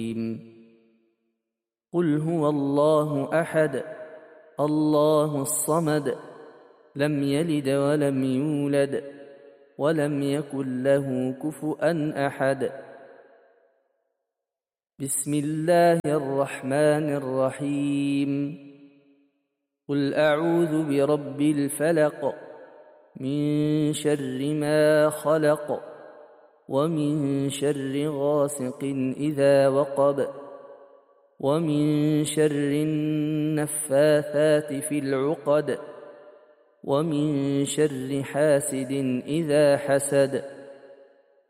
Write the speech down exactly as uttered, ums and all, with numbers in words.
قل هو الله أحد الله الصمد لم يلد ولم يولد ولم يكن له كفؤا أحد. بسم الله الرحمن الرحيم. قل أعوذ برب الفلق من شر ما خلق ومن شر غاسق إذا وقب ومن شر النفاثات في العقد ومن شر حاسد إذا حسد.